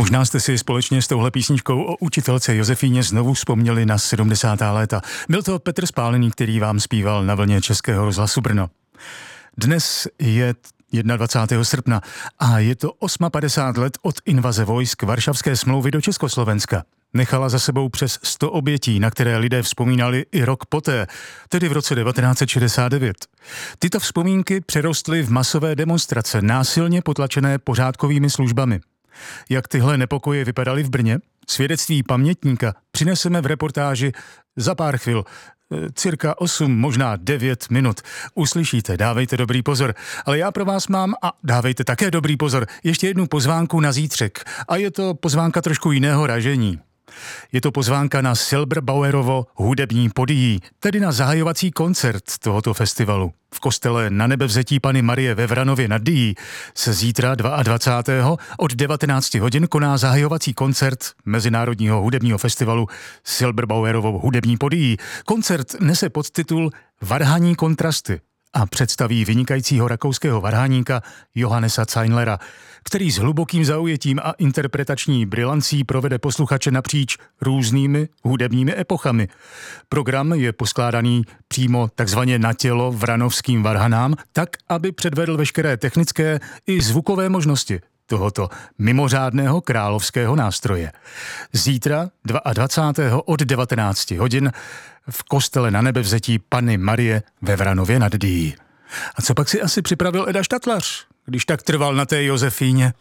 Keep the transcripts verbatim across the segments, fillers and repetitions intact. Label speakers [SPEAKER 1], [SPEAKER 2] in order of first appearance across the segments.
[SPEAKER 1] Možná jste si společně s touhle písničkou o učitelce Josefíně znovu vzpomněli na sedmdesátá léta. Byl to Petr Spálený, který vám zpíval na vlně Českého rozhlasu Brno. Dnes je dvacátého prvního srpna a je to padesát osm let od invaze vojsk Varšavské smlouvy do Československa. Nechala za sebou přes sto obětí, na které lidé vzpomínali i rok poté, tedy v roce devatenáct set šedesát devět. Tyto vzpomínky přerostly v masové demonstrace, násilně potlačené pořádkovými službami. Jak tyhle nepokoje vypadaly v Brně? Svědectví pamětníka přineseme v reportáži za pár chvil, cirka osm, možná devět minut. Uslyšíte, dávejte dobrý pozor. Ale já pro vás mám, a dávejte také dobrý pozor, ještě jednu pozvánku na zítřek. A je to pozvánka trošku jiného ražení. Je to pozvánka na Silberbauerovo hudební podií, tedy na zahajovací koncert tohoto festivalu. V kostele Na Nebevzetí Panny Marie ve Vranově nad Dyjí se zítra dvacátého druhého od devatenáct hodin koná zahajovací koncert Mezinárodního hudebního festivalu Silberbauerovo hudební podií. Koncert nese podtitul Varhaní kontrasty a představí vynikajícího rakouského varhaníka Johannesa Zeinlera, který s hlubokým zaujetím a interpretační brilancí provede posluchače napříč různými hudebními epochami. Program je poskládaný přímo takzvaně na tělo vranovským varhanám, tak, aby předvedl veškeré technické i zvukové možnosti tohoto mimořádného královského nástroje. Zítra dvacátého druhého od devatenáct hodin v kostele Na Nebevzetí Panny Marie ve Vranově nad Dyjí. A co pak si asi připravil Eda Štatlař, když tak trval na té Josefíně?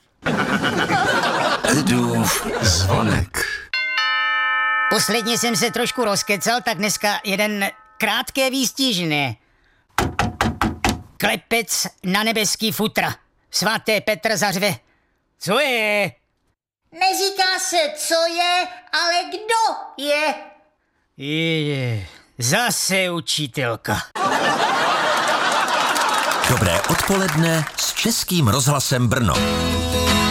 [SPEAKER 2] Edův zvonek.
[SPEAKER 3] Posledně jsem se trošku rozkecal, tak dneska jeden krátké výstižné. Klepec na nebeský futra. Svaté Petr zařve. Co je? Neříká se, co je, ale kdo je. Je, zase učitelka.
[SPEAKER 2] Dobré odpoledne s Českým rozhlasem Brno.